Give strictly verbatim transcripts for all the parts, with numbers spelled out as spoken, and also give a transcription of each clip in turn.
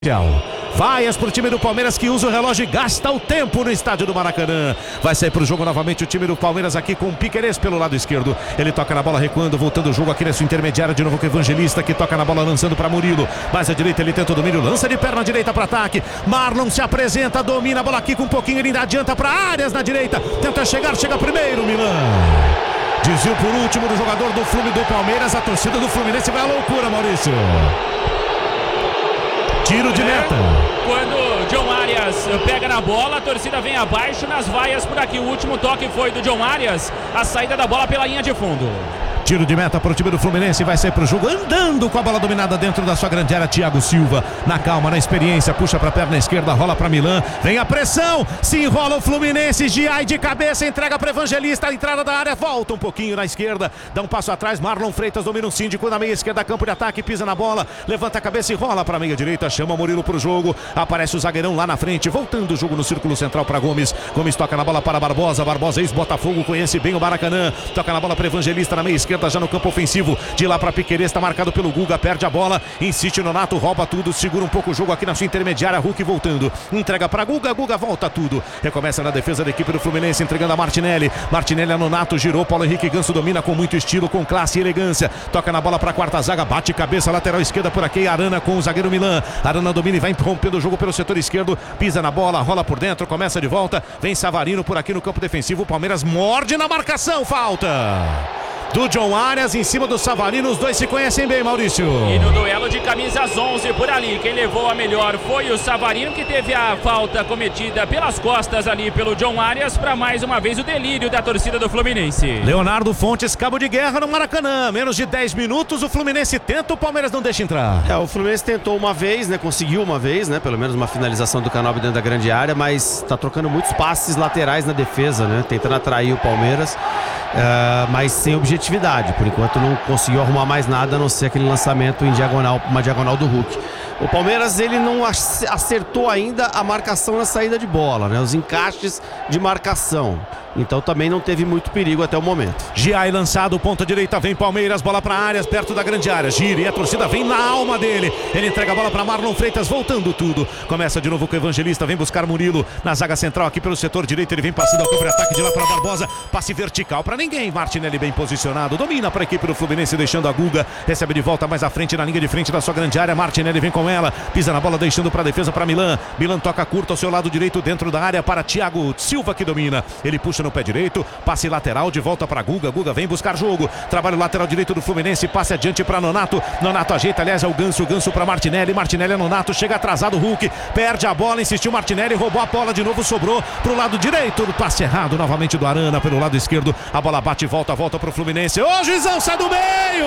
Vaias pro time do Palmeiras que usa o relógio e gasta o tempo no estádio do Maracanã. Vai sair pro jogo novamente o time do Palmeiras aqui com o Piquerez pelo lado esquerdo. Ele toca na bola recuando, voltando o jogo aqui nessa intermediária de novo com o Evangelista que toca na bola lançando para Murilo. Mais à direita ele tenta o domínio, lança de perna direita para ataque. Marlon se apresenta, domina a bola aqui com um pouquinho, ele ainda adianta para Arias na direita. Tenta chegar, chega primeiro, Milan. Desvio por último do jogador do Fluminense do Palmeiras. A torcida do Fluminense vai à loucura, Maurício. Tiro de meta. Quando John Arias pega na bola, a torcida vem abaixo nas vaias por aqui. O último toque foi do John Arias. A saída da bola pela linha de fundo. Tiro de meta para o time do Fluminense, vai sair para o jogo andando com a bola dominada dentro da sua grande área. Thiago Silva, na calma, na experiência, puxa para a perna esquerda, rola para Milan, vem a pressão, se enrola o Fluminense, Giai de cabeça, entrega para Evangelista, a entrada da área, volta um pouquinho na esquerda, dá um passo atrás, Marlon Freitas domina o síndico na meia esquerda, campo de ataque, pisa na bola, levanta a cabeça e rola para a meia direita, chama Murilo para o jogo, aparece o zagueirão lá na frente, voltando o jogo no círculo central para Gomes, Gomes toca na bola para Barbosa, Barbosa ex-Botafogo, conhece bem o Maracanã, toca na bola para Evangelista na meia esquerda, já no campo ofensivo. De lá para Piquerez, está marcado pelo Guga, perde a bola, insiste no Nato, rouba tudo, segura um pouco o jogo aqui na sua intermediária, Hulk voltando, entrega para Guga, Guga volta tudo, recomeça na defesa da equipe do Fluminense, entregando a Martinelli, Martinelli no Nato, girou, Paulo Henrique Ganso domina com muito estilo, com classe e elegância, toca na bola para a quarta zaga, bate cabeça, lateral esquerda por aqui, Arana com o zagueiro Milan, Arana domina e vai rompendo o jogo pelo setor esquerdo, pisa na bola, rola por dentro, começa de volta, vem Savarino por aqui no campo defensivo, o Palmeiras morde na marcação, falta do John Arias em cima do Savarino, os dois se conhecem bem, Maurício. E no duelo de camisas onze por ali, quem levou a melhor foi o Savarino, que teve a falta cometida pelas costas ali pelo John Arias, para mais uma vez o delírio da torcida do Fluminense. Leonardo Fontes, cabo de guerra no Maracanã, menos de dez minutos, o Fluminense tenta, o Palmeiras não deixa entrar. É, o Fluminense tentou uma vez, né, conseguiu uma vez, né, pelo menos uma finalização do Canóbio dentro da grande área, mas tá trocando muitos passes laterais na defesa, né, tentando atrair o Palmeiras. Uh, mas sem objetividade, por enquanto não conseguiu arrumar mais nada a não ser aquele lançamento em diagonal, uma diagonal do Hulk. O Palmeiras ele não acertou ainda a marcação na saída de bola, né? Os encaixes de marcação. Então também não teve muito perigo até o momento. Giai lançado, ponta direita, vem Palmeiras, bola para Arias, perto da grande área, gira e a torcida vem na alma dele. Ele entrega a bola para Marlon Freitas, voltando tudo. Começa de novo com o Evangelista, vem buscar Murilo na zaga central aqui pelo setor direito. Ele vem passando ao contra-ataque de lá para Barbosa, passe vertical para ninguém. Martinelli bem posicionado, domina para a equipe do Fluminense, deixando a Guga, recebe de volta mais à frente na linha de frente da sua grande área. Martinelli vem com ela, pisa na bola, deixando para a defesa para Milan. Milan toca curto ao seu lado direito dentro da área para Thiago Silva que domina. Ele puxa no pé direito, passe lateral de volta para Guga. Guga vem buscar jogo, trabalho lateral direito do Fluminense, passe adiante para Nonato. Nonato ajeita, aliás, é o Ganso, Ganso para Martinelli. Martinelli é Nonato, chega atrasado, Hulk perde a bola, insistiu Martinelli, roubou a bola de novo, sobrou pro lado direito, do passe errado novamente do Arana pelo lado esquerdo. A bola bate e volta, volta pro Fluminense. Ô, juizão, sai do meio!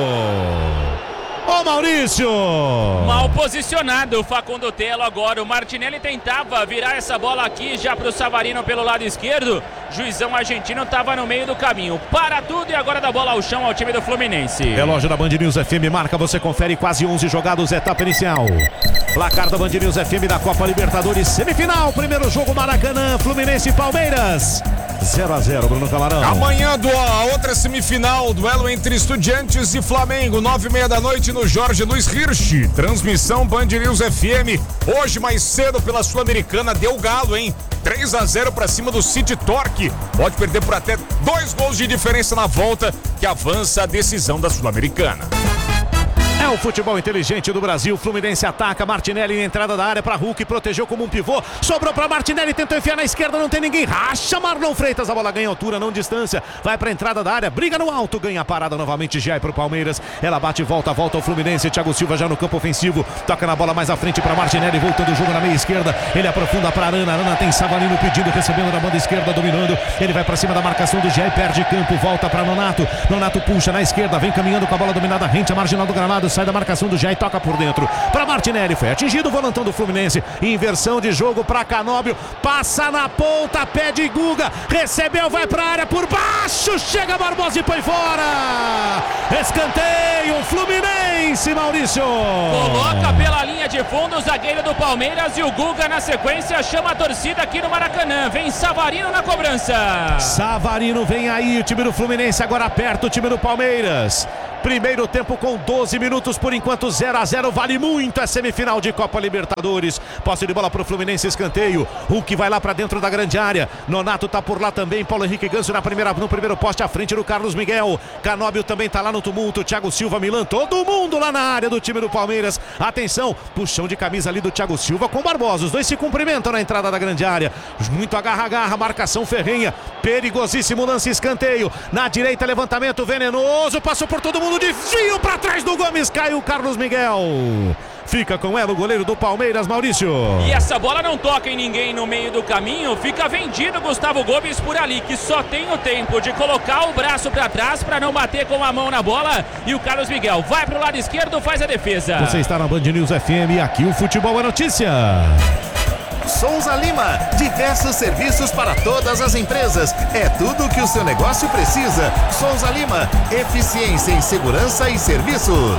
Ô, Maurício! Mal posicionado o Facundo Telo agora. O Martinelli tentava virar essa bola aqui já para o Savarino pelo lado esquerdo. Juizão argentino estava no meio do caminho. Para tudo e agora dá bola ao chão ao time do Fluminense. Relógio da Band News F M marca, você confere quase onze jogados, etapa inicial. Placar da Band News F M da Copa Libertadores, semifinal. Primeiro jogo, Maracanã, Fluminense e Palmeiras. zero a zero, Bruno Camarão. Amanhã, do, a outra semifinal, duelo entre Estudiantes e Flamengo, nove e meia da noite no Jorge Luiz Hirsch. Transmissão Band News F M. Hoje, mais cedo, pela Sul-Americana, deu galo, hein? três a zero para cima do City Torque. Pode perder por até dois gols de diferença na volta, que avança a decisão da Sul-Americana. É o futebol inteligente do Brasil. Fluminense ataca, Martinelli na entrada da área para Hulk, protegeu como um pivô, sobrou para Martinelli, tentou enfiar na esquerda, não tem ninguém, racha Marlon Freitas, a bola ganha altura, não distância, vai para a entrada da área, briga no alto, ganha a parada novamente, Giai para o Palmeiras, ela bate e volta, volta ao Fluminense, Thiago Silva já no campo ofensivo, toca na bola mais à frente para Martinelli, voltando o jogo na meia esquerda, ele aprofunda para Arana, Arana tem Savarino pedindo, recebendo na banda esquerda, dominando, ele vai para cima da marcação do Giai, perde campo, volta para Nonato, Nonato puxa na esquerda, vem caminhando com a bola dominada, rente a marginal do gramado, sai da marcação do Giai, toca por dentro para Martinelli, foi atingido o volantão do Fluminense, inversão de jogo para Canóbio, passa na ponta, pede Guga, recebeu, vai para a área por baixo, chega Barbosa e põe fora, escanteio Fluminense, Maurício. Coloca pela linha de fundo o zagueiro do Palmeiras e o Guga na sequência chama a torcida aqui no Maracanã, vem Savarino na cobrança. Savarino vem aí, o time do Fluminense agora aperta o time do Palmeiras. Primeiro tempo com doze minutos por enquanto, zero a zero, vale muito, é semifinal de Copa Libertadores. Posse de bola pro Fluminense, escanteio. Hulk vai lá pra dentro da grande área. Nonato tá por lá também. Paulo Henrique Ganso na primeira, no primeiro poste à frente do Carlos Miguel. Canóbio também tá lá no tumulto. Thiago Silva, Milan, todo mundo lá na área do time do Palmeiras. Atenção, puxão de camisa ali do Thiago Silva com Barbosa. Os dois se cumprimentam na entrada da grande área. Muito agarra-agarra, marcação ferrenha. Perigosíssimo lance, escanteio. Na direita, levantamento venenoso. Passou por todo mundo, desvio pra trás do Gomes. Caiu o Carlos Miguel. Fica com ela o goleiro do Palmeiras, Maurício. E essa bola não toca em ninguém no meio do caminho. Fica vendido Gustavo Gomes por ali, que só tem o tempo de colocar o braço para trás para não bater com a mão na bola. E o Carlos Miguel vai pro lado esquerdo, faz a defesa. Você está na Band News F M e aqui o Futebol é Notícia. Souza Lima, diversos serviços para todas as empresas. É tudo o que o seu negócio precisa. Souza Lima, eficiência em segurança e serviços.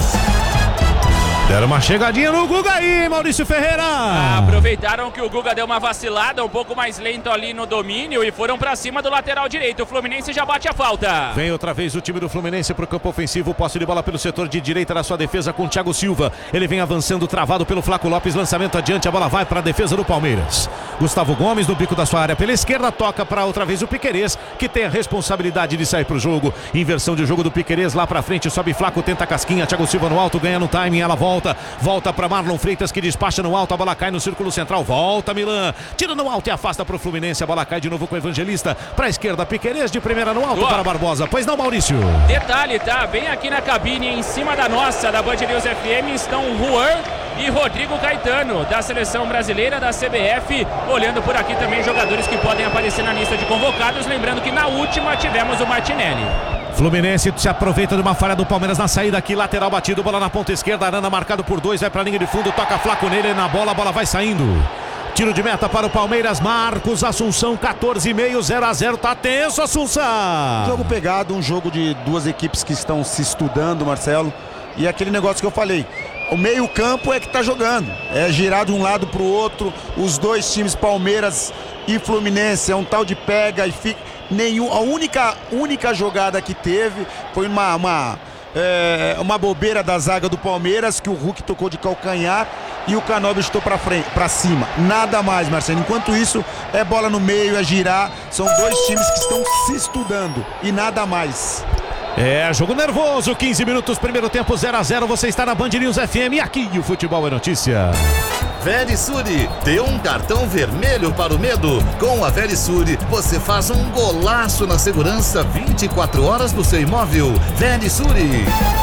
Deram uma chegadinha no Guga aí, Maurício Ferreira. Ah, aproveitaram que o Guga deu uma vacilada, um pouco mais lento ali no domínio e foram pra cima do lateral direito. O Fluminense já bate a falta. Vem outra vez o time do Fluminense pro campo ofensivo. Posse de bola pelo setor de direita da sua defesa com o Thiago Silva. Ele vem avançando, travado pelo Flaco Lopes. Lançamento adiante, a bola vai para a defesa do Palmeiras. Gustavo Gomes no bico da sua área pela esquerda, toca para outra vez o Piquerez, que tem a responsabilidade de sair pro jogo. Inversão de jogo do Piquerez lá pra frente, sobe Flaco, tenta a casquinha. Thiago Silva no alto, ganha no timing, ela volta. Volta, volta para Marlon Freitas, que despacha no alto, a bola cai no círculo central, volta Milan, tira no alto e afasta para o Fluminense, a bola cai de novo com o Evangelista, para a esquerda, Piquerez de primeira no alto. Boa. Para Barbosa, pois não, Maurício? Detalhe, tá? Bem aqui na cabine, em cima da nossa, da Band News F M, estão Juan e Rodrigo Caetano, da seleção brasileira, da C B F, olhando por aqui também jogadores que podem aparecer na lista de convocados, lembrando que na última tivemos o Martinelli. Fluminense se aproveita de uma falha do Palmeiras na saída aqui, lateral batido, bola na ponta esquerda, Arana marcado por dois, vai para a linha de fundo, toca Flaco nele, na bola, a bola vai saindo. Tiro de meta para o Palmeiras, Marcos Assunção, quatorze e meio, zero a zero, tá tenso, Assunção. Jogo pegado, um jogo de duas equipes que estão se estudando, Marcelo, e aquele negócio que eu falei, o meio campo é que tá jogando, é girar de um lado para o outro, os dois times, Palmeiras e Fluminense, é um tal de pega e fica... Nenhum, a única, única jogada que teve foi uma, uma, é, uma bobeira da zaga do Palmeiras, que o Hulk tocou de calcanhar e o Canóbio chutou para frente, para cima. Nada mais, Marcelo. Enquanto isso, é bola no meio, é girar. São dois times que estão se estudando e nada mais. É, jogo nervoso, quinze minutos, primeiro tempo, zero a zero. Você está na Band News F M e aqui o Futebol é Notícia. Verisure, dê um cartão vermelho para o medo. Com a Verisure, você faz um golaço na segurança vinte e quatro horas do seu imóvel. Verisure.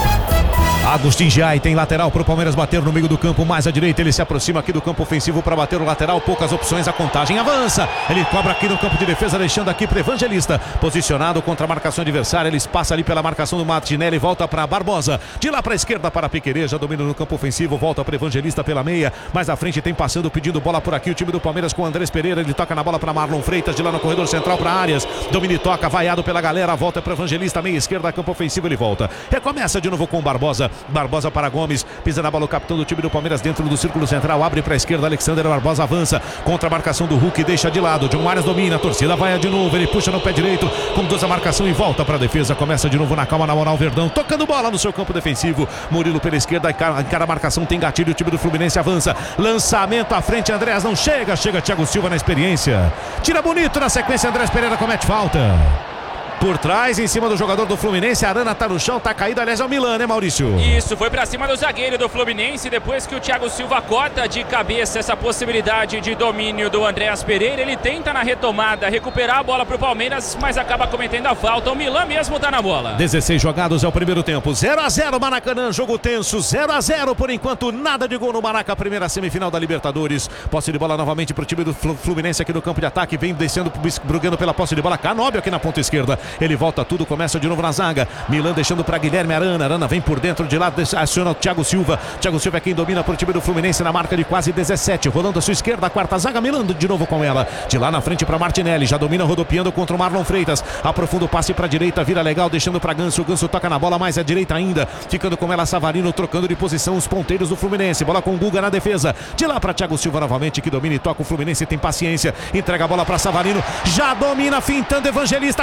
Agustin Giai tem lateral para o Palmeiras bater no meio do campo, mais à direita, ele se aproxima aqui do campo ofensivo para bater o lateral, poucas opções, a contagem avança, ele cobra aqui no campo de defesa, deixando aqui para Evangelista, posicionado contra a marcação adversária, ele passa ali pela marcação do Martinelli, volta para Barbosa, de lá para a esquerda para Piquerez, já domina no campo ofensivo, volta para Evangelista pela meia, mais à frente tem passando, pedindo bola por aqui, o time do Palmeiras com o Andrés Pereira, ele toca na bola para Marlon Freitas, de lá no corredor central para Arias, domina e toca, vaiado pela galera, volta para Evangelista, meia esquerda, campo ofensivo, ele volta, recomeça de novo com Barbosa, Barbosa para Gomes, pisa na bola o capitão do time do Palmeiras dentro do círculo central, abre para a esquerda, Alexander Barbosa avança, contra a marcação do Hulk, deixa de lado, John Arias domina, a torcida vai de novo, ele puxa no pé direito, conduz a marcação e volta para a defesa, começa de novo na calma, na moral, Verdão, tocando bola no seu campo defensivo, Murilo pela esquerda, encara a marcação, tem gatilho, o time do Fluminense avança, lançamento à frente, Andrés não chega, chega Thiago Silva na experiência, tira bonito na sequência, Andrés Pereira comete falta. Por trás, em cima do jogador do Fluminense, Arana tá no chão, tá caído, aliás é o Milan, né, Maurício? Isso, foi pra cima do zagueiro do Fluminense, depois que o Thiago Silva corta de cabeça essa possibilidade de domínio do Andrés Pereira, ele tenta na retomada recuperar a bola pro Palmeiras, mas acaba cometendo a falta, o Milan mesmo tá na bola. dezesseis jogados é o primeiro tempo, zero a zero Maracanã, jogo tenso, zero a zero por enquanto, nada de gol no Maraca, primeira semifinal da Libertadores, posse de bola novamente pro time do Fluminense aqui no campo de ataque, vem descendo, brigando pela posse de bola, Canóbio aqui na ponta esquerda, ele volta tudo, começa de novo na zaga, Milan deixando para Guilherme Arana, Arana vem por dentro de lá, aciona o Thiago Silva, Thiago Silva é quem domina para o time do Fluminense na marca de quase dezessete, rolando a sua esquerda, a quarta zaga, Milan de novo com ela, de lá na frente para Martinelli, já domina rodopiando contra o Marlon Freitas, aprofunda o passe para a direita, vira legal, deixando para Ganso, o Ganso toca na bola, mais à direita ainda, ficando com ela Savarino, trocando de posição os ponteiros do Fluminense, bola com o Guga na defesa, de lá para Thiago Silva novamente, que domina e toca, o Fluminense tem paciência, entrega a bola para Savarino, já domina, fintando Evangelista, quebra a pressão,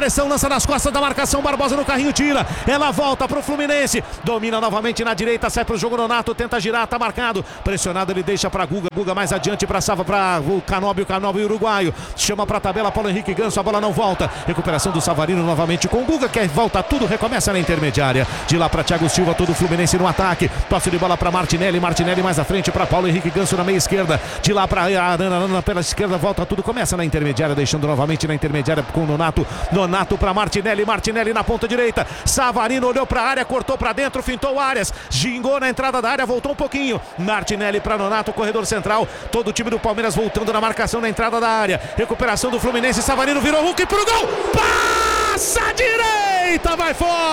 pressão, lança nas costas da marcação, Barbosa no carrinho, tira, ela volta pro Fluminense, domina novamente na direita, sai pro jogo, Nonato tenta girar, tá marcado, pressionado, ele deixa pra Guga, Guga mais adiante pra Sava, pra o Canóbio, Canóbio uruguaio, chama pra tabela, Paulo Henrique Ganso, a bola não volta, recuperação do Savarino novamente com o Guga, que volta tudo, recomeça na intermediária, de lá pra Thiago Silva, todo o Fluminense no ataque, passe de bola pra Martinelli, Martinelli mais à frente pra Paulo Henrique Ganso na meia esquerda, de lá pra Arana, Arana pela esquerda, volta tudo, começa na intermediária, deixando novamente na intermediária com o Nonato, Nonato pra Martinelli, Martinelli na ponta direita, Savarino olhou pra área, cortou pra dentro, fintou o Arias, gingou na entrada da área, voltou um pouquinho, Martinelli pra Nonato, corredor central, todo o time do Palmeiras voltando na marcação na entrada da área, recuperação do Fluminense, Savarino virou Hulk pro gol, passa a direita, vai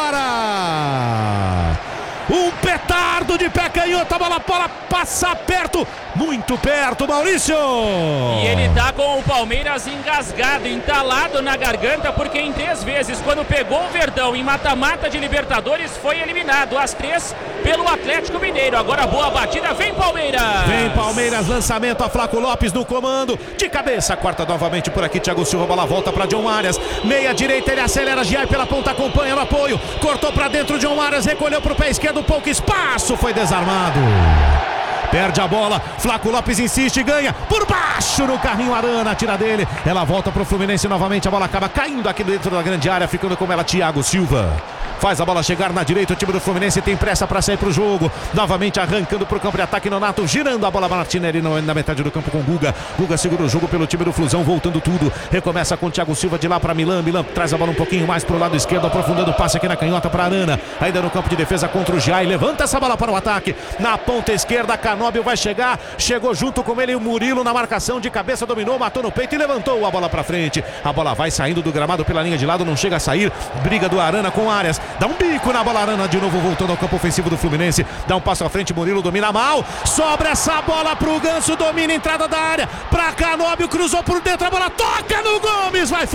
fora! Um petardo de pé canhoto, a bola, bola passa perto, muito perto, Maurício! E ele tá com o Palmeiras engasgado, entalado na garganta, porque em três vezes, quando pegou o Verdão em mata-mata de Libertadores, foi eliminado, as três pelo Atlético Mineiro. Agora boa batida, vem Palmeiras! Vem Palmeiras, lançamento a Flaco Lopes no comando, de cabeça, corta novamente por aqui, Thiago Silva, bola volta pra John Arias, meia direita, ele acelera, Giai pela ponta, acompanha no apoio, cortou pra dentro, John Arias, recolheu pro pé esquerdo, pouco espaço, foi desarmado. Perde a bola, Flaco Lopes insiste, ganha por baixo no carrinho, Arana tira dele, ela volta pro Fluminense novamente, a bola acaba caindo aqui dentro da grande área, ficando com ela Thiago Silva. Faz a bola chegar na direita, o time do Fluminense tem pressa para sair pro jogo, novamente arrancando pro campo de ataque, Nonato girando a bola, Martinelli na metade do campo com Guga, Guga segura o jogo pelo time do Flusão, voltando tudo, recomeça com o Thiago Silva de lá para Milan, Milan traz a bola um pouquinho mais pro lado esquerdo, aprofundando o passe aqui na canhota para Arana, ainda no campo de defesa contra o Giai, levanta essa bola para o ataque, na ponta esquerda, Canóbio vai chegar, chegou junto com ele o Murilo na marcação, de cabeça dominou, matou no peito e levantou a bola para frente, a bola vai saindo do gramado pela linha de lado, não chega a sair, briga do Arana com Arias, dá um bico na bola, Arana de novo voltando ao campo ofensivo do Fluminense, dá um passo à frente, Murilo domina mal, sobra essa bola pro Ganso, domina a entrada da área, pra Canóbio, cruzou por dentro, a bola toca no Gomes, vai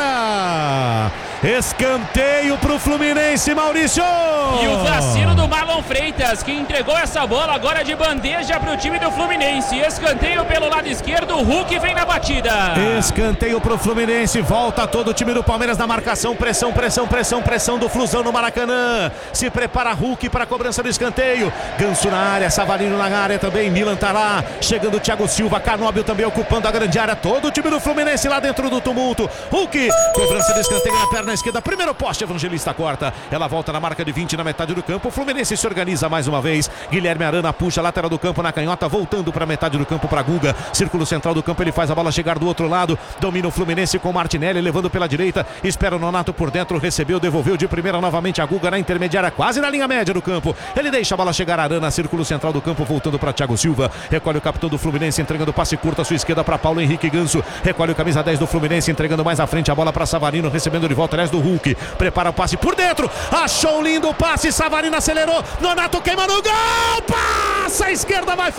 fora! Escanteio pro Fluminense, Maurício! E o vacilo do Marlon Freitas, que entregou essa bola agora de bandeja pro time do Fluminense, escanteio pelo lado esquerdo, o Hulk vem na batida. Escanteio pro Fluminense, volta todo o time do Palmeiras na marcação, pressão, pressão, pressão, pressão do Flusão no Maracanã, se prepara Hulk para a cobrança do escanteio, Ganso na área, Savarino na área também, Milan tá lá, chegando o Thiago Silva, Canóbio também ocupando a grande área, todo o time do Fluminense lá dentro do tumulto, Hulk, cobrança do escanteio na perna esquerda, primeiro poste, Evangelista corta, ela volta na marca de vinte na metade do campo, o Fluminense se organiza mais uma vez, Guilherme Arana puxa a lateral do campo na canhota, voltando para a metade do campo para Guga, círculo central do campo, ele faz a bola chegar do outro lado, domina o Fluminense com Martinelli, levando pela direita, espera o Nonato por dentro, recebeu, devolveu de primeira novamente a Guga na intermediária, quase na linha média do campo, ele deixa a bola chegar a Arana, círculo central do campo, voltando para Thiago Silva, recolhe o capitão do Fluminense, entregando passe curto à sua esquerda para Paulo Henrique Ganso, recolhe o camisa dez do Fluminense, entregando mais à frente a bola para Savarino, recebendo de volta, aliás do Hulk, prepara o passe por dentro, achou um lindo passe, Savarino acelerou, Nonato queima no gol, passa a esquerda, vai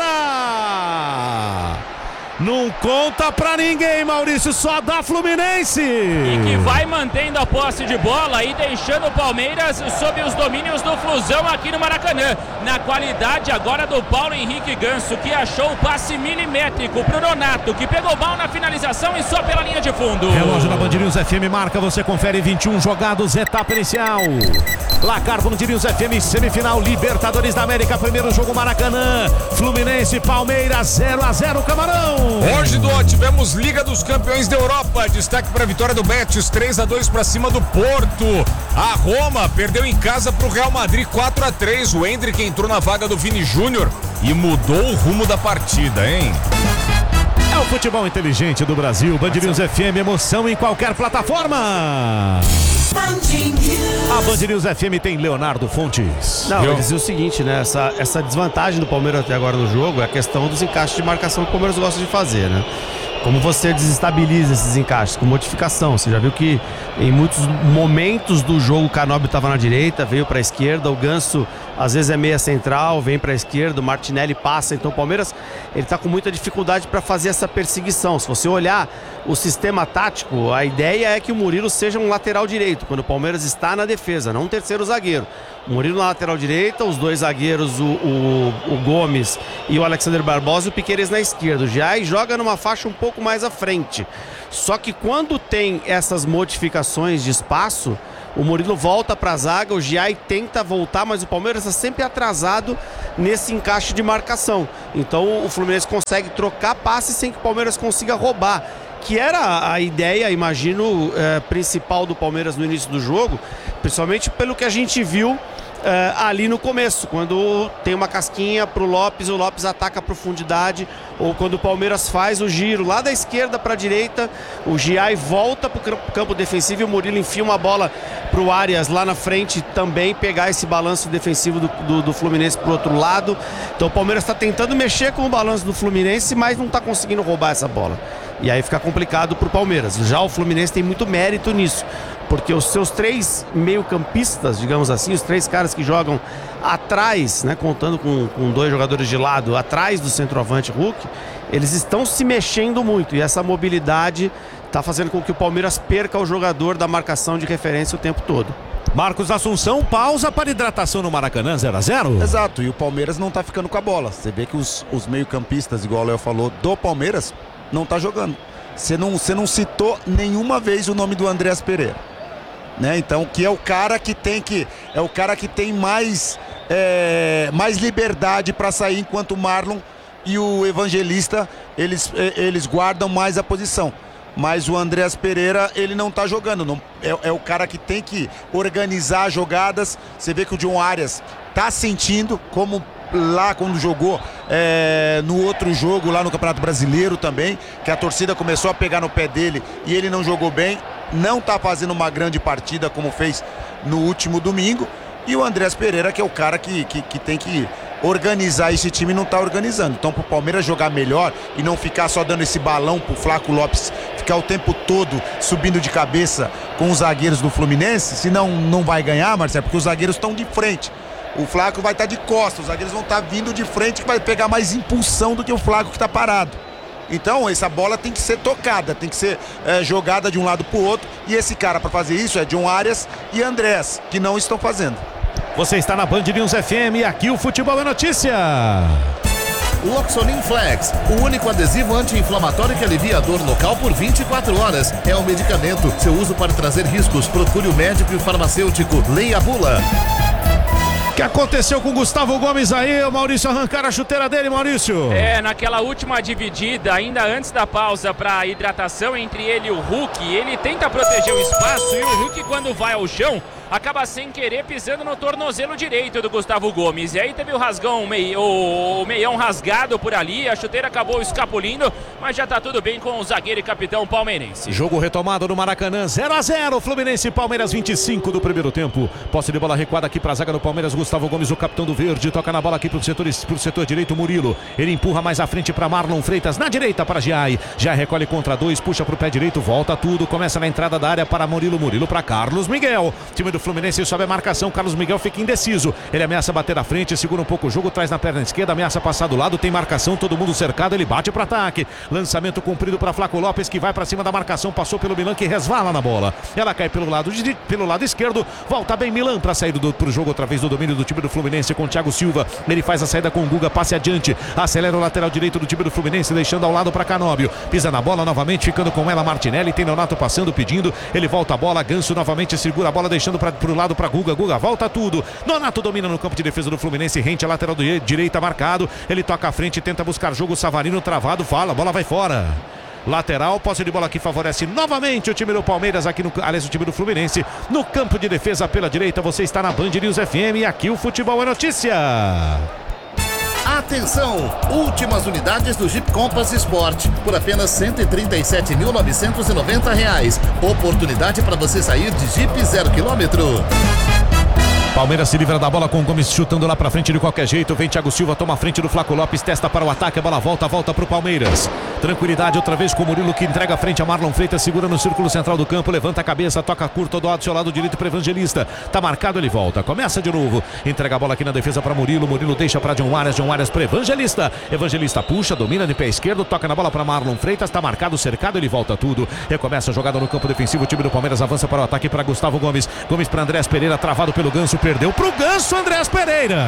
fora! Não conta pra ninguém, Maurício, só dá Fluminense. E que vai mantendo a posse de bola e deixando o Palmeiras sob os domínios do Flusão aqui no Maracanã. Na qualidade agora do Paulo Henrique Ganso, que achou o passe milimétrico pro Nonato, que pegou mal na finalização e só pela linha de fundo. Relógio na Band News F M marca, você confere vinte e um jogados, etapa inicial. Placar Band News F M, semifinal Libertadores da América, primeiro jogo Maracanã. Fluminense, Palmeiras, zero a zero, Camarão. Hoje, Duó, tivemos Liga dos Campeões da Europa. Destaque para a vitória do Betis, três a dois para cima do Porto. A Roma perdeu em casa para o Real Madrid, quatro a três. O Endrick entrou na vaga do Vini Júnior e mudou o rumo da partida, hein? É o futebol inteligente do Brasil. Band News F M, emoção em qualquer plataforma. A Band News F M tem Leonardo Fontes. Não, eu dizia o seguinte, né? Essa, essa desvantagem do Palmeiras até agora no jogo é a questão dos encaixes de marcação que o Palmeiras gosta de fazer, né? Como você desestabiliza esses encaixes com modificação. Você já viu que em muitos momentos do jogo o Canóbio estava na direita, veio para a esquerda, o Ganso às vezes é meia central, vem para a esquerda, o Martinelli passa. Então o Palmeiras ele está com muita dificuldade para fazer essa perseguição. Se você olhar o sistema tático, a ideia é que o Murilo seja um lateral direito, quando o Palmeiras está na defesa, não um terceiro zagueiro. O Murilo na lateral direita, os dois zagueiros, o, o, o Gomes e o Alexander Barbosa, e o Piquerez na esquerda. O Giai joga numa faixa um pouco mais à frente. Só que quando tem essas modificações de espaço, o Murilo volta para a zaga, o Giai tenta voltar, mas o Palmeiras está sempre atrasado nesse encaixe de marcação. Então o Fluminense consegue trocar passes sem que o Palmeiras consiga roubar, que era a ideia, imagino, é, principal do Palmeiras no início do jogo, principalmente pelo que a gente viu é, ali no começo, quando tem uma casquinha pro Lopes, o Lopes ataca a profundidade, ou quando o Palmeiras faz o giro lá da esquerda para a direita, o Giai volta pro campo defensivo e o Murilo enfia uma bola pro Arias lá na frente também pegar esse balanço defensivo do, do, do Fluminense pro outro lado. Então o Palmeiras está tentando mexer com o balanço do Fluminense, mas não está conseguindo roubar essa bola. E aí fica complicado pro Palmeiras. Já o Fluminense tem muito mérito nisso, porque os seus três meio-campistas, digamos assim, os três caras que jogam atrás, né, contando com, com dois jogadores de lado, atrás do centroavante Hulk, eles estão se mexendo muito. E essa mobilidade está fazendo com que o Palmeiras perca o jogador da marcação de referência o tempo todo. Marcos Assunção, pausa para hidratação no Maracanã, zero a zero. Exato, e o Palmeiras não tá ficando com a bola. Você vê que os, os meio-campistas, igual o Léo falou, do Palmeiras, não tá jogando. Você não, você não citou nenhuma vez o nome do Andreas Pereira, né? Então, que é o cara que tem que é o cara que tem mais é, mais liberdade para sair, enquanto o Marlon e o Evangelista eles, eles guardam mais a posição. Mas o Andreas Pereira, ele não tá jogando, não, é, é o cara que tem que organizar jogadas. Você vê que o John Arias tá sentindo, como lá quando jogou é, no outro jogo lá no Campeonato Brasileiro também, que a torcida começou a pegar no pé dele e ele não jogou bem, não tá fazendo uma grande partida como fez no último domingo. E o Andreas Pereira, que é o cara que, que, que tem que organizar esse time, e não tá organizando. Então, pro Palmeiras jogar melhor e não ficar só dando esse balão pro Flaco Lopes ficar o tempo todo subindo de cabeça com os zagueiros do Fluminense, senão não vai ganhar, Marcelo, porque os zagueiros estão de frente. O Flaco vai estar de costas, os zagueiros vão estar vindo de frente, que vai pegar mais impulsão do que o Flaco que está parado. Então essa bola tem que ser tocada, tem que ser é, jogada de um lado para o outro, e esse cara para fazer isso é John Arias e Andrés, que não estão fazendo. Você está na Band News F M e aqui o Futebol é Notícia. Loxonin Flex, o único adesivo anti-inflamatório que alivia a dor local por vinte e quatro horas. É um medicamento. Seu uso pode trazer riscos. Procure o médico e o farmacêutico. Leia a bula. O que aconteceu com o Gustavo Gomes aí? O Maurício arrancar a chuteira dele, Maurício. É, naquela última dividida, ainda antes da pausa para hidratação entre ele e o Hulk, ele tenta proteger o espaço e o Hulk, quando vai ao chão, acaba sem querer pisando no tornozelo direito do Gustavo Gomes. E aí teve o rasgão, o meião rasgado por ali, a chuteira acabou escapulindo, mas já tá tudo bem com o zagueiro e capitão palmeirense. Jogo retomado no Maracanã, zero a zero, Fluminense e Palmeiras, vinte e cinco do primeiro tempo. Posse de bola recuada aqui pra zaga do Palmeiras, Gustavo Gomes, o capitão do verde, toca na bola aqui pro setor, pro setor direito, Murilo. Ele empurra mais à frente para Marlon Freitas, na direita para Giai. Já recolhe contra dois, puxa pro pé direito, volta tudo, começa na entrada da área para Murilo, Murilo para Carlos Miguel. Time do Fluminense sobe a marcação, Carlos Miguel fica indeciso. Ele ameaça bater à frente, segura um pouco o jogo, traz na perna esquerda, ameaça passar do lado, tem marcação, todo mundo cercado, ele bate para ataque. Lançamento cumprido para Flaco Lopes, que vai para cima da marcação, passou pelo Milan, que resvala na bola. Ela cai pelo lado, de, pelo lado esquerdo, volta bem Milan para sair do, pro jogo outra vez do domínio do time do Fluminense com o Thiago Silva. Ele faz a saída com o Guga, passe adiante, acelera o lateral direito do time do Fluminense, deixando ao lado para Canóbio. Pisa na bola novamente, ficando com ela Martinelli, tem Leonato passando, pedindo, ele volta a bola, Ganso novamente segura a bola, deixando para pro lado para Guga, Guga volta tudo. Nonato domina no campo de defesa do Fluminense, rente a lateral do direita marcado, ele toca à frente, tenta buscar jogo, Savarino travado, fala, a bola vai fora. Lateral, posse de bola que favorece novamente o time do Palmeiras, aqui no, aliás, o time do Fluminense, no campo de defesa pela direita. Você está na Band News F M e aqui o Futebol é Notícia. Atenção! Últimas unidades do Jeep Compass Sport por apenas cento e trinta e sete mil novecentos e noventa reais. Oportunidade para você sair de Jeep zero quilômetro. Palmeiras se livra da bola com o Gomes chutando lá pra frente de qualquer jeito. Vem Thiago Silva, toma a frente do Flaco Lopes, testa para o ataque, a bola volta, volta pro Palmeiras. Tranquilidade outra vez com o Murilo que entrega a frente a Marlon Freitas, segura no círculo central do campo, levanta a cabeça, toca curto do seu lado direito para Evangelista. Tá marcado, ele volta, começa de novo, entrega a bola aqui na defesa para Murilo, Murilo deixa para John Arias, John Arias para Evangelista. Evangelista puxa, domina de pé esquerdo, toca na bola para Marlon Freitas, tá marcado, cercado, ele volta tudo. Recomeça a jogada no campo defensivo, o time do Palmeiras avança para o ataque para Gustavo Gomes. Gomes para Andrés Pereira, travado pelo Ganso, perdeu pro Ganso, Andrés Pereira.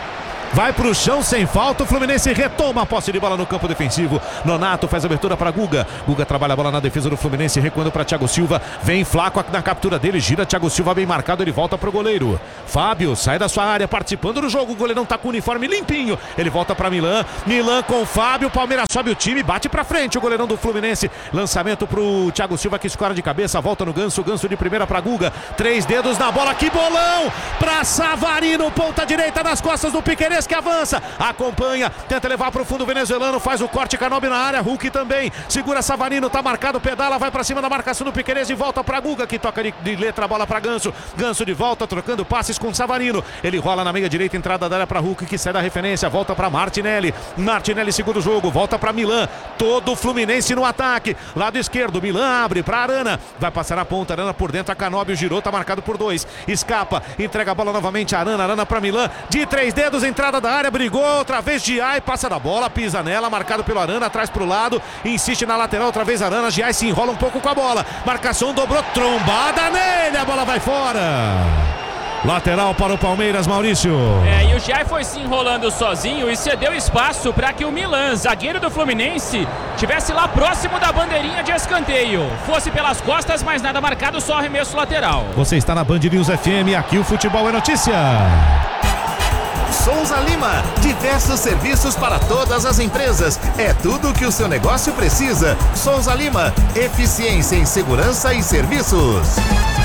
Vai pro chão sem falta, o Fluminense retoma a posse de bola no campo defensivo. Nonato faz abertura para Guga. Guga trabalha a bola na defesa do Fluminense, recuando para Thiago Silva. Vem Flaco na captura dele, gira Thiago Silva bem marcado, ele volta pro goleiro. Fábio sai da sua área, participando do jogo. O goleirão tá com o uniforme limpinho. Ele volta para Milan. Milan com Fábio. Palmeiras sobe o time, bate para frente o goleirão do Fluminense. Lançamento pro Thiago Silva que escora de cabeça, volta no Ganso. Ganso de primeira para Guga. Três dedos na bola, que bolão! Para Savarino, ponta direita nas costas do Piquerez, que avança, acompanha, tenta levar para o fundo venezuelano, faz o corte, Canóbio na área, Hulk também, segura Savarino, tá marcado, pedala, vai para cima da marcação do Piquerez e volta para Guga, que toca de, de letra a bola para Ganso, Ganso de volta, trocando passes com Savarino, ele rola na meia direita, entrada da área para Hulk, que sai da referência, volta para Martinelli, Martinelli segura o jogo, volta para Milan, todo o Fluminense no ataque, lado esquerdo, Milan abre para Arana, vai passar a ponta, Arana por dentro, a Canóbio girou, tá marcado por dois, escapa, entrega a bola novamente, Arana, Arana para Milan, de três dedos, entrada da área, brigou outra vez Giai, passa da bola, pisa nela, marcado pelo Arana, atrás pro lado, insiste na lateral, outra vez Arana, Giai se enrola um pouco com a bola, marcação dobrou, trombada nele, a bola vai fora. Lateral para o Palmeiras, Maurício. É, e o Giai foi se enrolando sozinho e cedeu espaço para que o Milan, zagueiro do Fluminense, tivesse lá próximo da bandeirinha de escanteio. Fosse pelas costas, mas nada marcado, só arremesso lateral. Você está na Band News F M, aqui o futebol é notícia. Souza Lima, diversos serviços para todas as empresas. É tudo o que o seu negócio precisa. Souza Lima, eficiência em segurança e serviços.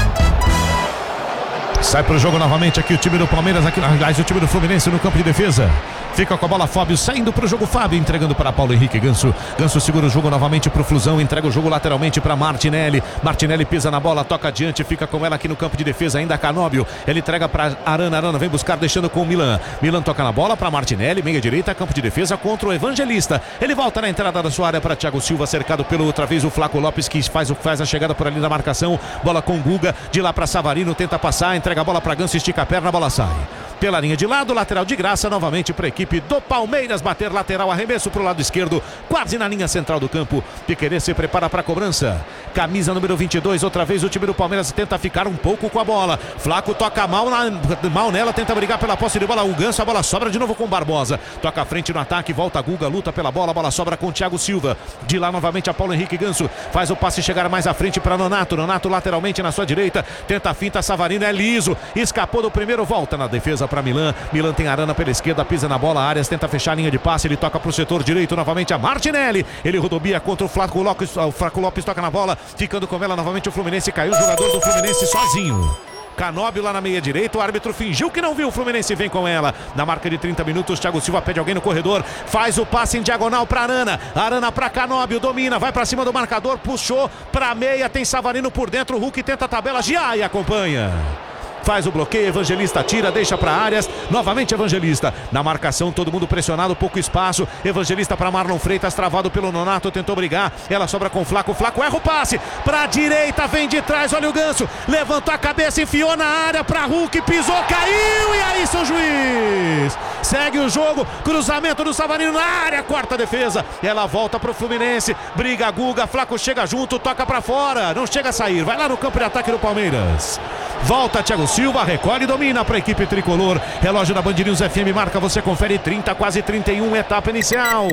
Sai pro jogo novamente aqui o time do Palmeiras, aqui, aliás, o time do Fluminense no campo de defesa. Fica com a bola Fábio, saindo pro jogo Fábio, entregando para Paulo Henrique Ganso. Ganso segura o jogo novamente pro Flusão, entrega o jogo lateralmente para Martinelli. Martinelli pisa na bola, toca adiante, fica com ela aqui no campo de defesa, ainda Canóbio. Ele entrega para Arana, Arana vem buscar, deixando com o Milan. Milan toca na bola para Martinelli, meia direita, campo de defesa contra o Evangelista. Ele volta na entrada da sua área para Thiago Silva, cercado pelo outra vez o Flaco Lopes, que faz, faz a chegada por ali da marcação. Bola com Guga, de lá para Savarino, tenta passar, entrega a bola para Ganso, estica a perna, a bola sai. Pela linha de lado, lateral de graça, novamente para a equipe do Palmeiras bater lateral, arremesso para o lado esquerdo, quase na linha central do campo. Piquerez se prepara para a cobrança. Camisa número vinte e dois, outra vez o time do Palmeiras tenta ficar um pouco com a bola. Flaco toca mal, na, mal nela, tenta brigar pela posse de bola. O Ganso, a bola sobra de novo com Barbosa. Toca à frente no ataque, volta a Guga, luta pela bola, a bola sobra com o Thiago Silva. De lá novamente a Paulo Henrique Ganso, faz o passe chegar mais à frente para Nonato. Nonato lateralmente na sua direita, tenta a finta, Savarino é liso, escapou do primeiro, volta na defesa para Milan. Milan tem Arana pela esquerda, pisa na bola, Arias tenta fechar a linha de passe, ele toca para o setor direito novamente a Martinelli. Ele rodobia contra o Flaco Lopes, o Flaco Lopes toca na bola, ficando com ela novamente o Fluminense, caiu o jogador do Fluminense sozinho. Canóbio lá na meia direita, o árbitro fingiu que não viu, o Fluminense vem com ela. Na marca de trinta minutos, Thiago Silva pede alguém no corredor, faz o passe em diagonal para Arana. Arana para Canóbio, domina, vai para cima do marcador, puxou para meia, tem Savarino por dentro, o Hulk tenta a tabela, Giai acompanha. Faz o bloqueio, Evangelista tira, deixa para Arias, novamente Evangelista, na marcação, todo mundo pressionado, pouco espaço, Evangelista para Marlon Freitas, travado pelo Nonato, tentou brigar, ela sobra com o Flaco, Flaco erra o passe, para a direita, vem de trás, olha o Ganso, levantou a cabeça, enfiou na área, para Hulk, pisou, caiu, e aí seu juiz, segue o jogo, cruzamento do Savarino na área, quarta defesa, ela volta pro Fluminense, briga Guga, Flaco chega junto, toca para fora, não chega a sair, vai lá no campo de ataque do Palmeiras. Volta Thiago Silva, recolhe e domina para a equipe tricolor. Relógio da Band News F M marca, você confere trinta, quase trinta e um, etapa inicial.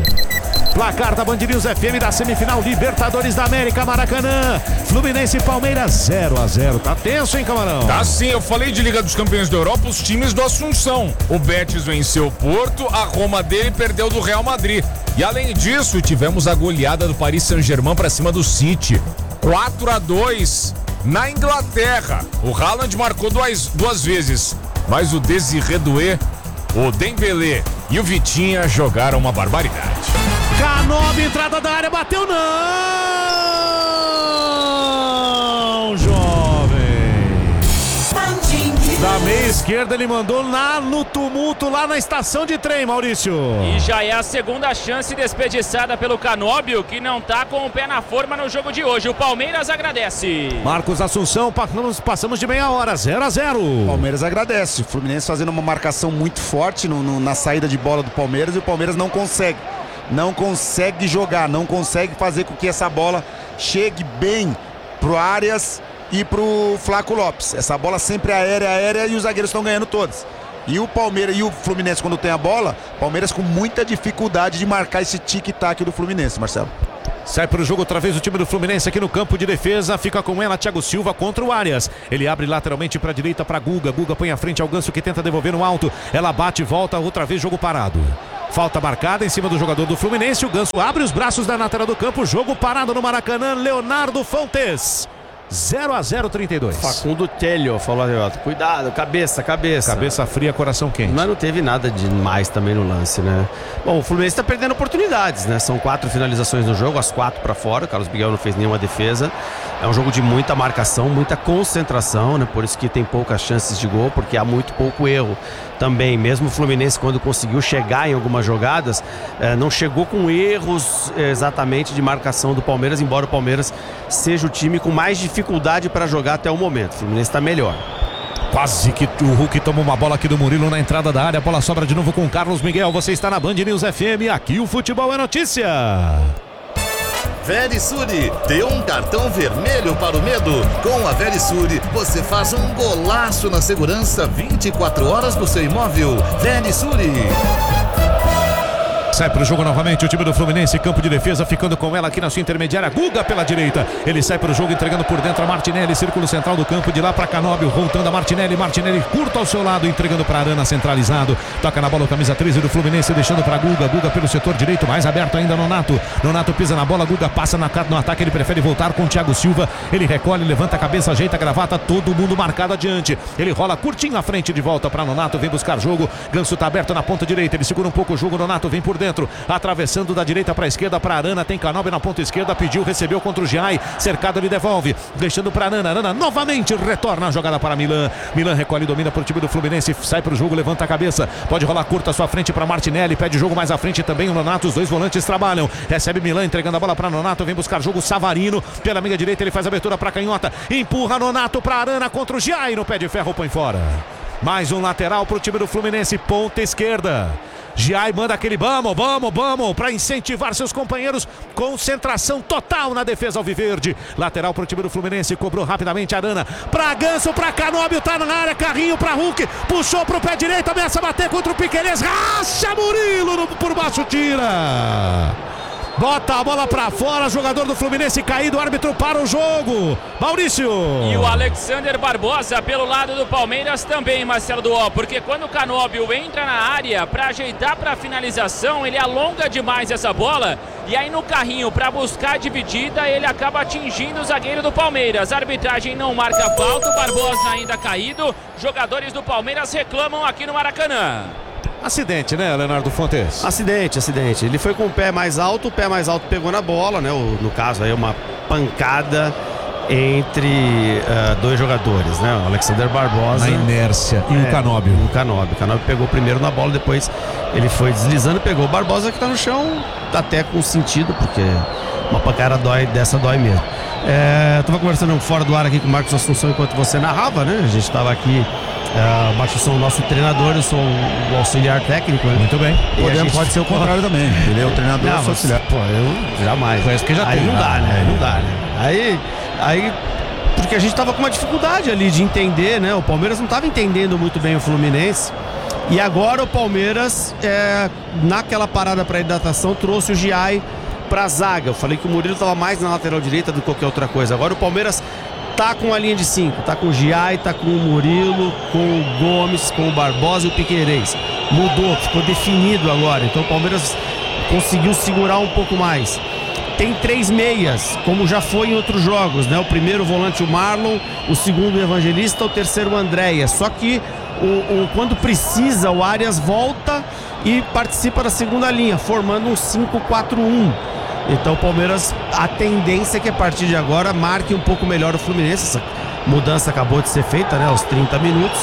Placar da Band News F M da semifinal Libertadores da América, Maracanã. Fluminense e Palmeiras zero a zero. Tá tenso, hein, Camarão? Tá sim, eu falei de Liga dos Campeões da Europa, os times do Assunção. O Betis venceu o Porto, a Roma dele perdeu do Real Madrid. E além disso, tivemos a goleada do Paris Saint-Germain para cima do City. quatro a dois. Na Inglaterra, o Haaland marcou duas, duas vezes, mas o Desiré Doué, o Dembélé e o Vitinha jogaram uma barbaridade. Canóbio, entrada da área, bateu não, jovem. Da meia esquerda ele mandou lá no tumulto, lá na estação de trem, Maurício. E já é a segunda chance desperdiçada pelo Canóbio, que não tá com o pé na forma no jogo de hoje. O Palmeiras agradece. Marcos Assunção, passamos, passamos de meia hora, zero a zero. Palmeiras agradece. O Fluminense fazendo uma marcação muito forte no, no, na saída de bola do Palmeiras, e o Palmeiras não consegue. Não consegue jogar, não consegue fazer com que essa bola chegue bem pro Arias e pro Flaco Lopes. Essa bola sempre aérea, aérea, e os zagueiros estão ganhando todas. E o Palmeiras e o Fluminense, quando tem a bola, Palmeiras com muita dificuldade de marcar esse tic-tac do Fluminense, Marcelo. Sai para o jogo outra vez o time do Fluminense aqui no campo de defesa. Fica com ela Thiago Silva contra o Arias. Ele abre lateralmente para a direita para Guga. Guga põe à frente ao Ganso, que tenta devolver no alto. Ela bate e volta, outra vez jogo parado. Falta marcada em cima do jogador do Fluminense. O Ganso abre os braços da lateral do campo. Jogo parado no Maracanã. Leonardo Fontes. zero a zero, trinta e dois. Facundo Telho falou, cuidado, cabeça, cabeça. Cabeça fria, coração quente. Mas não teve nada de mais também no lance, né? Bom, o Fluminense está perdendo oportunidades, né? São quatro finalizações no jogo, as quatro para fora. Carlos Miguel não fez nenhuma defesa. É um jogo de muita marcação, muita concentração, né? Por isso que tem poucas chances de gol, porque há muito pouco erro também. Mesmo o Fluminense, quando conseguiu chegar em algumas jogadas, eh, não chegou com erros eh, exatamente de marcação do Palmeiras, embora o Palmeiras seja o time com mais dificuldade para jogar até o momento. O Fluminense está melhor. Quase que o Hulk toma uma bola aqui do Murilo na entrada da área. A bola sobra de novo com o Carlos Miguel. Você está na Band News F M. Aqui o futebol é notícia. Verisure, dê um cartão vermelho para o medo. Com a Verisure, você faz um golaço na segurança vinte e quatro horas do seu imóvel. Verisure. Sai para o jogo novamente o time do Fluminense, campo de defesa, ficando com ela aqui na sua intermediária. Guga pela direita, ele sai para o jogo entregando por dentro a Martinelli, círculo central do campo, de lá para Canóbio, voltando a Martinelli, Martinelli curto ao seu lado, entregando para Arana, centralizado, toca na bola o camisa treze do Fluminense, deixando para Guga, Guga pelo setor direito, mais aberto ainda Nonato, Nonato pisa na bola, Guga passa na, no ataque, ele prefere voltar com o Thiago Silva, ele recolhe, levanta a cabeça, ajeita a gravata, todo mundo marcado adiante, ele rola curtinho à frente, de volta para Nonato, vem buscar jogo, Ganso tá aberto na ponta direita, ele segura um pouco o jogo, Nonato vem por dentro, atravessando da direita para a esquerda para Arana, tem Canóbio na ponta esquerda, pediu, recebeu contra o Giai, cercado, ele devolve, deixando para Arana, Arana novamente retorna a jogada para Milan, Milan recolhe, domina para o time do Fluminense, sai para o jogo, levanta a cabeça, pode rolar curta à sua frente para Martinelli, pede jogo mais à frente também o Nonato, os dois volantes trabalham, recebe Milan, entregando a bola para Nonato, vem buscar jogo Savarino, pela meia direita ele faz a abertura para canhota, empurra Nonato para Arana contra o Giai, no pé de ferro põe fora. Mais um lateral para o time do Fluminense, ponta esquerda. Giai manda aquele vamos, vamos, vamos para incentivar seus companheiros. Concentração total na defesa alviverde. Lateral para o time do Fluminense, cobrou rapidamente Arana para Ganso, para Canóbio, tá na área, carrinho para Hulk, puxou para o pé direito, ameaça bater contra o Piquerez, racha Murilo no, por baixo, tira. Bota a bola pra fora, jogador do Fluminense caído, árbitro para o jogo. Maurício. E o Alexander Barbosa pelo lado do Palmeiras também, Marcelo Duó, porque quando o Canóbio entra na área para ajeitar para a finalização, ele alonga demais essa bola e aí no carrinho para buscar a dividida, ele acaba atingindo o zagueiro do Palmeiras. A arbitragem não marca falta, o Barbosa ainda caído. Jogadores do Palmeiras reclamam aqui no Maracanã. Acidente, né, Leonardo Fontes? Acidente, acidente. Ele foi com o pé mais alto, o pé mais alto pegou na bola, né? O, no caso aí, uma pancada entre uh, dois jogadores, né? O Alexander Barbosa. Na inércia. E é, o Canóbio. O Canóbio. O Canóbio pegou primeiro na bola, depois ele foi deslizando, pegou o Barbosa que tá no chão, até com sentido, porque uma pancada dói, dessa dói mesmo. É, eu tava conversando fora do ar aqui com o Marcos Assunção enquanto você narrava, né? A gente tava aqui. Uh, o Marcos sou o nosso treinador, eu sou o auxiliar técnico, né? Muito bem. Podemos, gente... Pode ser o contrário também. Ele é o treinador, eu sou o auxiliar. Pô, eu jamais. Parece que já aí tem, não dá, né? É. Não dá, né? Aí, aí, porque a gente tava com uma dificuldade ali de entender, né? O Palmeiras não tava entendendo muito bem o Fluminense. E agora o Palmeiras, é, naquela parada para hidratação, trouxe o Giai pra zaga. Eu falei que o Murilo tava mais na lateral direita do que qualquer outra coisa. Agora o Palmeiras tá com a linha de cinco, tá com o Giai, tá com o Murilo, com o Gomes, com o Barbosa e o Piquerez. Mudou, ficou definido agora. Então o Palmeiras conseguiu segurar um pouco mais. Tem três meias, como já foi em outros jogos, né? O primeiro volante o Marlon, o segundo o Evangelista, o terceiro o Andréia. Só que o, o, quando precisa, o Arias volta e participa da segunda linha, formando um cinco quatro um. Então o Palmeiras, a tendência é que a partir de agora marque um pouco melhor o Fluminense. Essa mudança acabou de ser feita, né, aos trinta minutos.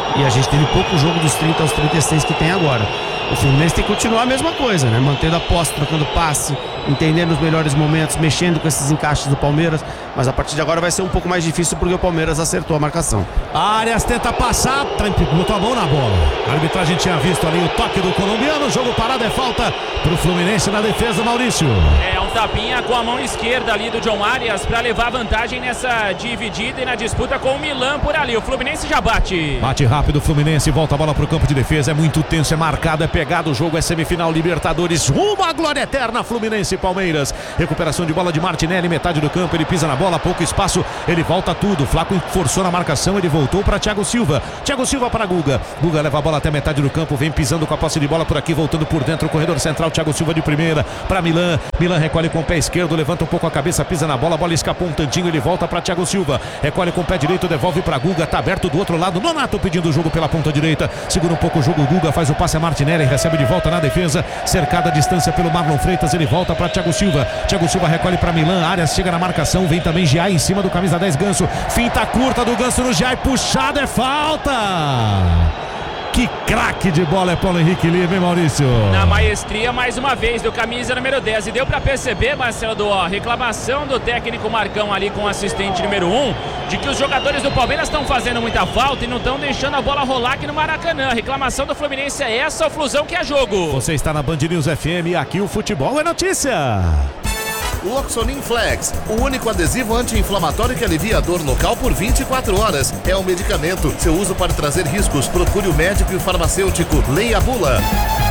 E a gente teve pouco jogo dos trinta aos trinta e seis que tem agora. O Fluminense tem que continuar a mesma coisa, né? Mantendo a posse, trocando passe, entendendo os melhores momentos, mexendo com esses encaixes do Palmeiras. Mas a partir de agora vai ser um pouco mais difícil porque o Palmeiras acertou a marcação. Arias tenta passar, botou a mão na bola. A arbitragem tinha visto ali o toque do colombiano. Jogo parado, é falta pro Fluminense na defesa, Maurício. É um tapinha com a mão esquerda ali do John Arias para levar vantagem nessa dividida e na disputa com o Milan por ali. O Fluminense já bate. Bate rápido o Fluminense, volta a bola pro campo de defesa. É muito tenso, é marcado, é pegado. O jogo é semifinal Libertadores. Rumo à glória eterna, Fluminense e Palmeiras. Recuperação de bola de Martinelli, metade do campo. Ele pisa na bola, pouco espaço. Ele volta tudo. Flaco forçou na marcação. Ele voltou para Thiago Silva. Thiago Silva para Guga. Guga leva a bola até metade do campo. Vem pisando com a posse de bola por aqui, voltando por dentro. O corredor central, Thiago Silva de primeira para Milan. Milan recolhe com o pé esquerdo, levanta um pouco a cabeça, pisa na bola. A bola escapou um tantinho. Ele volta para Thiago Silva. Recolhe com o pé direito, devolve para Guga. Tá aberto do outro lado. Nonato pedindo o jogo pela ponta direita. Segura um pouco o jogo. Guga faz o passe a Martinelli. Recebe de volta na defesa. Cercada a distância pelo Marlon Freitas. Ele volta para Thiago Silva. Thiago Silva recolhe para Milan. Arias chega na marcação. Vem também Giai em cima do camisa dez, Ganso. Finta curta do Ganso no Giai. Puxado, é falta. Que craque de bola é Paulo Henrique Lima, hein, Maurício? Na maestria, mais uma vez, do camisa número dez. E deu pra perceber, Marcelo, do, ó, reclamação do técnico Marcão ali com o assistente número um, de que os jogadores do Palmeiras estão fazendo muita falta e não estão deixando a bola rolar aqui no Maracanã. A reclamação do Fluminense é essa, o Flusão que é jogo. Você está na Band News F M e aqui o futebol é notícia. Loxonin Flex, o único adesivo anti-inflamatório que alivia a dor local por vinte e quatro horas. É um medicamento. Seu uso pode trazer riscos. Procure o médico e o farmacêutico. Leia a bula.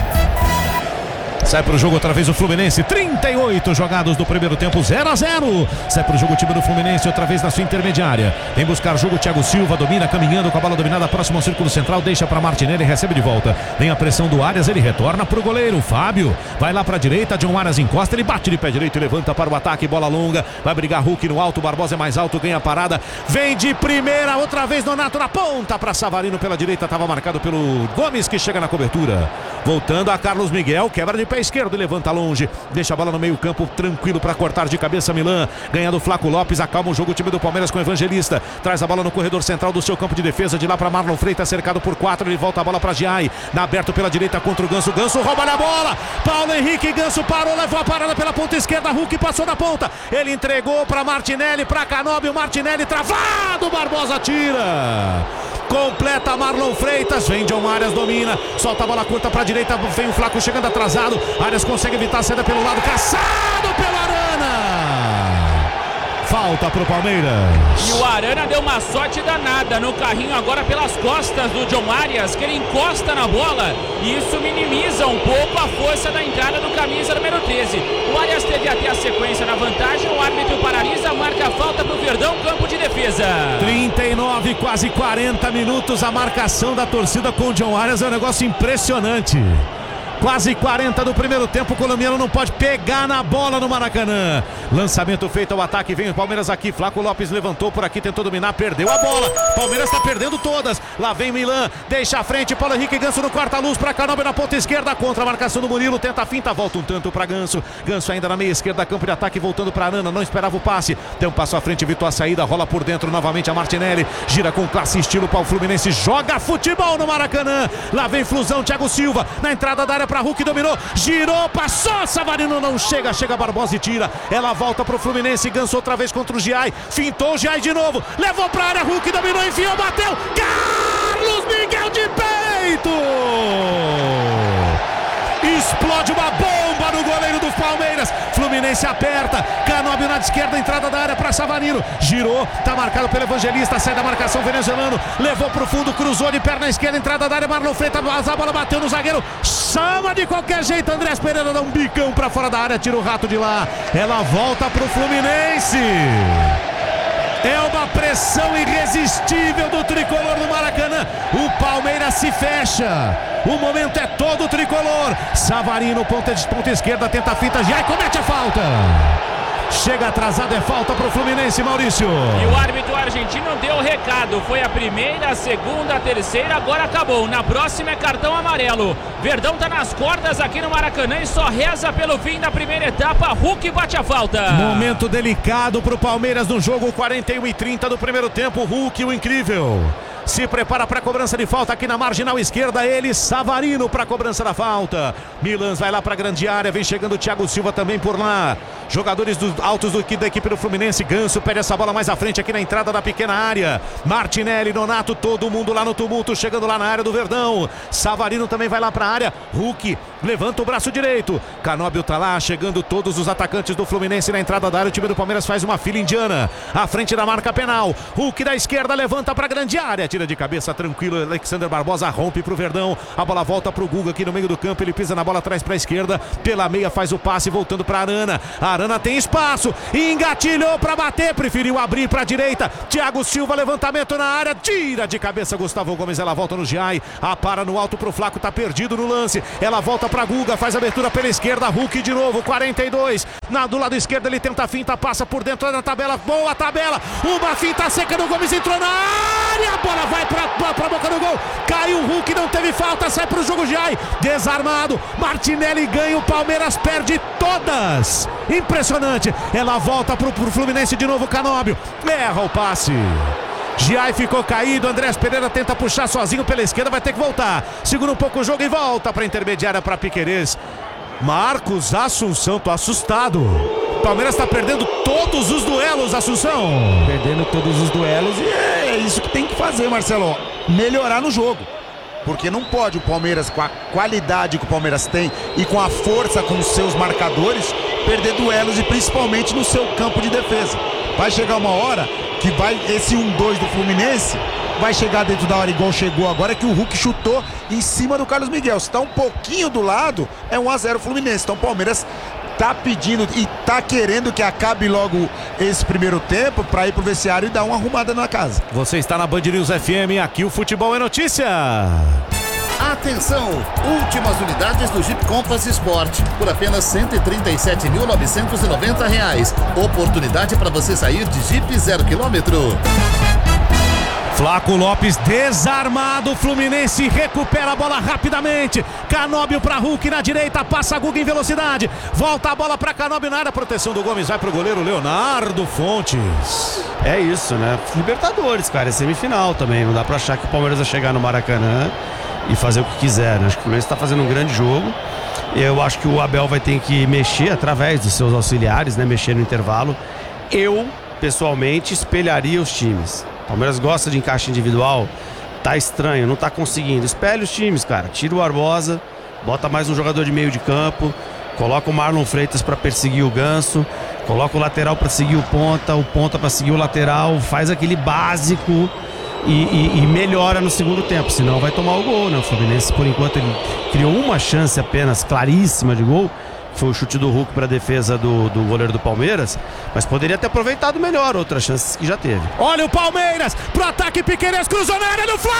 Sai pro jogo outra vez o Fluminense, trinta e oito jogados do primeiro tempo, zero a zero. Sai pro jogo o time do Fluminense outra vez na sua intermediária. Vem buscar jogo Thiago Silva, domina, caminhando com a bola dominada, próximo ao círculo central, deixa para Martinelli, recebe de volta. Vem a pressão do Arias, ele retorna pro goleiro, Fábio. Vai lá pra direita, John Arias encosta, ele bate de pé direito e levanta para o ataque, bola longa. Vai brigar Hulk no alto, Barbosa é mais alto, ganha a parada. Vem de primeira, outra vez Nonato na ponta para Savarino pela direita, estava marcado pelo Gomes que chega na cobertura. Voltando a Carlos Miguel, quebra de pé esquerdo e levanta longe, deixa a bola no meio campo tranquilo para cortar de cabeça Milan, ganhando o Flaco Lopes, acalma o jogo o time do Palmeiras com o Evangelista, traz a bola no corredor central do seu campo de defesa, de lá para Marlon Freitas, cercado por quatro, ele volta a bola para Giai, na aberto pela direita contra o Ganso, Ganso rouba na bola, Paulo Henrique, Ganso parou, levou a parada pela ponta esquerda, Hulk passou na ponta, ele entregou para Martinelli, para Canóbio, Martinelli travado, Barbosa tira. Completa Marlon Freitas, vem John Arias, domina, solta a bola curta para a direita, vem o Flaco chegando atrasado, Arias consegue evitar a saída pelo lado, caçado pelo Arana. Falta pro Palmeiras. E o Arana deu uma sorte danada no carrinho agora pelas costas do John Arias, que ele encosta na bola e isso minimiza um pouco a força da entrada do camisa número treze. O Arias teve até a sequência na vantagem, o árbitro paralisa, marca a falta pro Verdão, campo de defesa. trinta e nove, quase quarenta minutos, a marcação da torcida com o John Arias é um negócio impressionante. Quase quarenta do primeiro tempo, o colombiano não pode pegar na bola no Maracanã. Lançamento feito ao ataque, vem o Palmeiras aqui, Flaco Lopes levantou por aqui, tentou dominar, perdeu a bola. Palmeiras está perdendo todas, lá vem Milan, deixa a frente, Paulo Henrique Ganso no quarta-luz para Canóbio na ponta esquerda, contra a marcação do Murilo, tenta a finta, volta um tanto para Ganso. Ganso ainda na meia esquerda, campo de ataque, voltando para Arana, não esperava o passe, deu um passo à frente, evitou a saída, rola por dentro novamente a Martinelli, gira com classe e estilo para o Fluminense, joga futebol no Maracanã. Lá vem Flusão, Thiago Silva, na entrada da área para Hulk, dominou, girou, passou, Savarino não chega, chega Barbosa e tira, ela volta pro Fluminense, Ganso outra vez contra o Giai, fintou o Giai de novo, levou pra área, Hulk dominou, enfiou, bateu, Carlos Miguel de peito, explode uma bomba no goleiro do Palmeiras, Fluminense aperta, Canóbio na esquerda, entrada da área para Savarino, girou, tá marcado pelo Evangelista, sai da marcação venezuelano, levou pro fundo, cruzou de perna esquerda, entrada da área, Marlon Freitas, a bola bateu no zagueiro, chama de qualquer jeito, Andrés Pereira dá um bicão pra fora da área, tira o rato de lá, ela volta pro Fluminense. É uma pressão irresistível do tricolor no Maracanã. O Palmeiras se fecha. O momento é todo tricolor. Savarino, ponta, ponta esquerda, tenta a fita, já comete a falta. Chega atrasado, é falta pro Fluminense, Maurício. E o árbitro argentino deu o recado. Foi a primeira, a segunda, a terceira, agora acabou. Na próxima é cartão amarelo. Verdão tá nas cordas aqui no Maracanã e só reza pelo fim da primeira etapa. Hulk bate a falta. Momento delicado pro Palmeiras no jogo, quarenta e um e trinta do primeiro tempo. Hulk, o incrível. se prepara para a cobrança de falta aqui na marginal esquerda, ele, Savarino, para a cobrança da falta. Milan vai lá para a grande área, vem chegando o Thiago Silva também por lá. Jogadores do, altos do, da equipe do Fluminense. Ganso pede essa bola mais à frente aqui na entrada da pequena área. Martinelli, Nonato, todo mundo lá no tumulto, chegando lá na área do Verdão. Savarino também vai lá para a área. Hulk levanta o braço direito. Canóbio tá lá, chegando todos os atacantes do Fluminense na entrada da área. O time do Palmeiras faz uma fila indiana à frente da marca penal. Hulk da esquerda levanta para a grande área, tira de cabeça tranquilo. Alexander Barbosa rompe pro Verdão. A bola volta pro Guga aqui no meio do campo. Ele pisa na bola atrás para a esquerda. Pela meia faz o passe voltando para Arana. Arana tem espaço, engatilhou para bater, preferiu abrir para a direita. Thiago Silva, levantamento na área, tira de cabeça Gustavo Gomes. Ela volta no Giai, a para no alto pro Flaco, tá perdido no lance. Ela volta para Guga, faz abertura pela esquerda. Hulk de novo, quarenta e dois. Na, do lado esquerdo ele tenta a finta, passa por dentro da tabela. Boa tabela, uma finta seca no Gomes, entrou na área. A bola vai para a boca do gol. Caiu o Hulk, não teve falta, sai pro jogo Giai. Desarmado, Martinelli ganha, o Palmeiras perde todas. Impressionante. Ela volta pro, pro Fluminense de novo. Canóbio erra o passe. Giai ficou caído. Andrés Pereira tenta puxar sozinho pela esquerda, vai ter que voltar. Segura um pouco o jogo e volta para intermediária para Piquerez. Marcos Assunção, tô assustado. Palmeiras está perdendo todos os duelos, Assunção. Perdendo todos os duelos e é isso que tem que fazer, Marcelo. Melhorar no jogo. Porque não pode o Palmeiras, com a qualidade que o Palmeiras tem e com a força com os seus marcadores, perder duelos e principalmente no seu campo de defesa. Vai chegar uma hora que vai esse um dois do Fluminense vai chegar dentro da hora igual chegou agora, que o Hulk chutou em cima do Carlos Miguel. Se está um pouquinho do lado, é um a zero Fluminense. Então o Palmeiras tá pedindo e tá querendo que acabe logo esse primeiro tempo para ir pro vestiário e dar uma arrumada na casa. Você está na Band News F M, aqui o futebol é notícia. Atenção! Últimas unidades do Jeep Compass Sport por apenas cento e trinta e sete mil novecentos e noventa reais. Oportunidade para você sair de Jeep zero quilômetro. Flaco Lopes desarmado, Fluminense recupera a bola rapidamente. Canóbio para Hulk na direita, passa a Guga em velocidade. Volta a bola para Canóbio na área, proteção do Gomes, vai pro goleiro Leonardo Fontes. É isso, né? Libertadores, cara, é semifinal também. Não dá pra achar que o Palmeiras vai chegar no Maracanã e fazer o que quiser, né? Acho que o Fluminense está fazendo um grande jogo. Eu acho que o Abel vai ter que mexer através dos seus auxiliares, né? Mexer no intervalo. Eu, pessoalmente, espelharia os times. O Palmeiras gosta de encaixe individual, tá estranho, não tá conseguindo. Espelha os times, cara. Tira o Barbosa, bota mais um jogador de meio de campo, coloca o Marlon Freitas para perseguir o Ganso, coloca o lateral para seguir o ponta, o ponta para seguir o lateral, faz aquele básico e, e, e melhora no segundo tempo, senão vai tomar o gol, né? O Fluminense, por enquanto, ele criou uma chance apenas claríssima de gol. Foi o chute do Hulk para a defesa do, do goleiro do Palmeiras, mas poderia ter aproveitado melhor outras chances que já teve. Olha o Palmeiras pro ataque, Piquerez cruzou na área do Fla.